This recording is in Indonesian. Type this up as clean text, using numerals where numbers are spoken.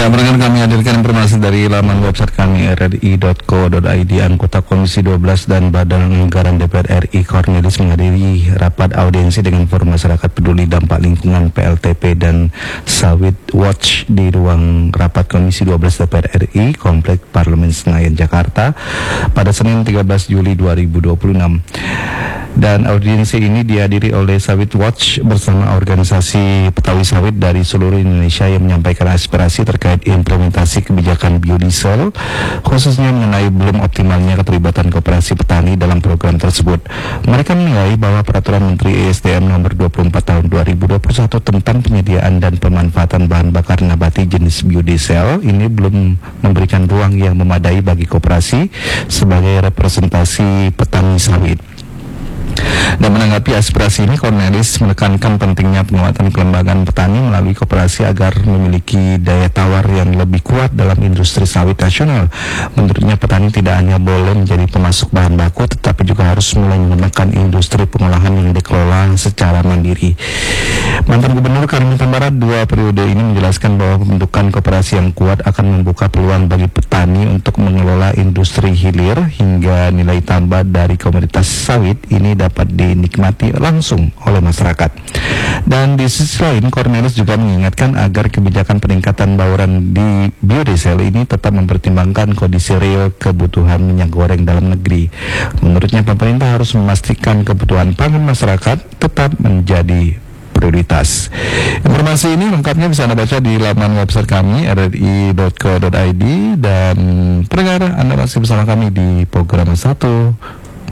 Ya, mereka kami hadirkan informasi dari laman website kami rri.co.id. Anggota Komisi 12 dan Badan Anggaran DPR RI Cornelis menghadiri rapat audiensi dengan Forum Masyarakat Peduli Dampak Lingkungan PLTP dan Sawit Watch di ruang rapat Komisi 12 DPR RI Komplek Parlemen Senayan Jakarta pada Senin 13 Juli 2026. Dan audiensi ini dihadiri oleh Sawit Watch bersama organisasi petani sawit dari seluruh Indonesia yang menyampaikan aspirasi terkait implementasi kebijakan biodiesel, khususnya mengenai belum optimalnya keterlibatan koperasi petani dalam program tersebut. Mereka menilai bahwa Peraturan Menteri ESDM Nomor 24 Tahun 2021 tentang penyediaan dan pemanfaatan bahan bakar nabati jenis biodiesel ini belum memberikan ruang yang memadai bagi koperasi sebagai representasi petani sawit. Dan menanggapi aspirasi ini, Cornelis menekankan pentingnya penguatan kelembagaan petani melalui koperasi agar memiliki daya tawar yang lebih kuat dalam industri sawit nasional. Menurutnya, petani tidak hanya boleh menjadi pemasok bahan baku, tetapi juga harus mulai menggunakan industri pengolahan yang dikelola secara mandiri. Mantan Gubernur Kalimantan Barat 2 periode ini menjelaskan bahwa pembentukan koperasi yang kuat akan membuka peluang bagi petani untuk mengelola industri hilir hingga nilai tambah dari komoditas sawit ini dapat dinikmati langsung oleh masyarakat. Dan di sisi lain, Cornelis juga mengingatkan agar kebijakan peningkatan bauran di biodiesel ini tetap mempertimbangkan kondisi real kebutuhan minyak goreng dalam negeri. Menurutnya, pemerintah harus memastikan kebutuhan pangan masyarakat tetap menjadi prioritas. Informasi ini lengkapnya bisa Anda baca di laman website kami rri.co.id. Dan pendengar, Anda masih bersama kami di program 1